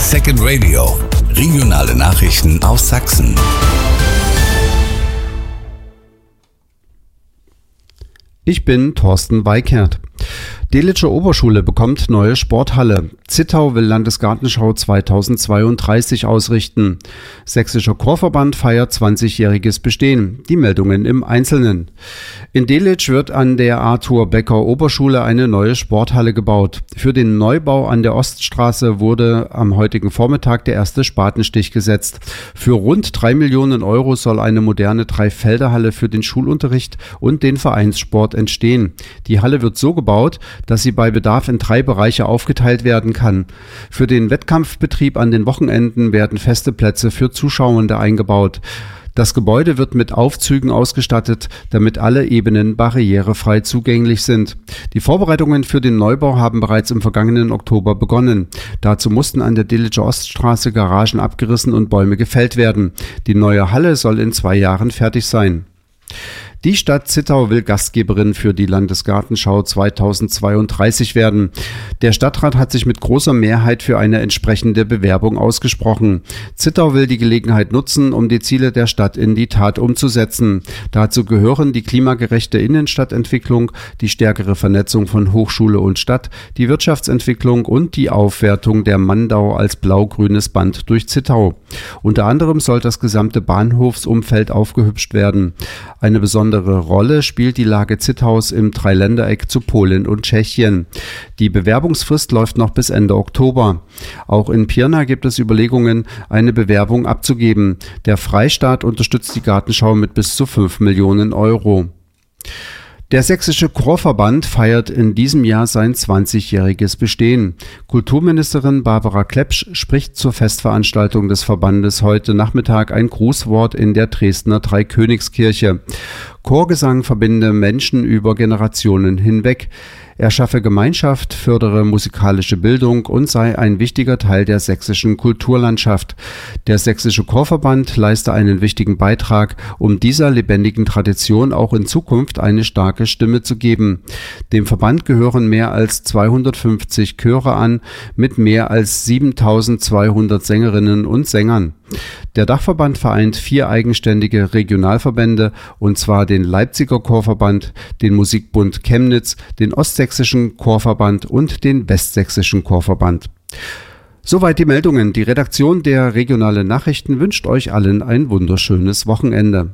Second Radio. Regionale Nachrichten aus Sachsen. Ich bin Thorsten Weikert. Delitzsche Oberschule bekommt neue Sporthalle. Zittau will Landesgartenschau 2032 ausrichten. Sächsischer Chorverband feiert 20-jähriges Bestehen. Die Meldungen im Einzelnen. In Delitzsch wird an der Arthur Becker Oberschule eine neue Sporthalle gebaut. Für den Neubau an der Oststraße wurde am heutigen Vormittag der erste Spatenstich gesetzt. Für rund 3 Millionen Euro soll eine moderne Dreifelderhalle für den Schulunterricht und den Vereinssport entstehen. Die Halle wird so gebaut, dass sie bei Bedarf in 3 Bereiche aufgeteilt werden kann. Für den Wettkampfbetrieb an den Wochenenden werden feste Plätze für Zuschauende eingebaut. Das Gebäude wird mit Aufzügen ausgestattet, damit alle Ebenen barrierefrei zugänglich sind. Die Vorbereitungen für den Neubau haben bereits im vergangenen Oktober begonnen. Dazu mussten an der Delitzscher Oststraße Garagen abgerissen und Bäume gefällt werden. Die neue Halle soll in 2 Jahren fertig sein. Die Stadt Zittau will Gastgeberin für die Landesgartenschau 2032 werden. Der Stadtrat hat sich mit großer Mehrheit für eine entsprechende Bewerbung ausgesprochen. Zittau will die Gelegenheit nutzen, um die Ziele der Stadt in die Tat umzusetzen. Dazu gehören die klimagerechte Innenstadtentwicklung, die stärkere Vernetzung von Hochschule und Stadt, die Wirtschaftsentwicklung und die Aufwertung der Mandau als blau-grünes Band durch Zittau. Unter anderem soll das gesamte Bahnhofsumfeld aufgehübscht werden. Eine besondere Rolle spielt die Lage Zittaus im Dreiländereck zu Polen und Tschechien. Die Bewerbungsfrist läuft noch bis Ende Oktober. Auch in Pirna gibt es Überlegungen, eine Bewerbung abzugeben. Der Freistaat unterstützt die Gartenschau mit bis zu 5 Millionen Euro. Der Sächsische Chorverband feiert in diesem Jahr sein 20-jähriges Bestehen. Kulturministerin Barbara Klepsch spricht zur Festveranstaltung des Verbandes heute Nachmittag ein Grußwort in der Dresdner Dreikönigskirche. Chorgesang verbinde Menschen über Generationen hinweg. Er schaffe Gemeinschaft, fördere musikalische Bildung und sei ein wichtiger Teil der sächsischen Kulturlandschaft. Der Sächsische Chorverband leiste einen wichtigen Beitrag, um dieser lebendigen Tradition auch in Zukunft eine starke Stimme zu geben. Dem Verband gehören mehr als 250 Chöre an, mit mehr als 7.200 Sängerinnen und Sängern. Der Dachverband vereint 4 eigenständige Regionalverbände, und zwar den Leipziger Chorverband, den Musikbund Chemnitz, den Ostsächsischen Chorverband und den Westsächsischen Chorverband. Soweit die Meldungen. Die Redaktion der Regionalen Nachrichten wünscht euch allen ein wunderschönes Wochenende.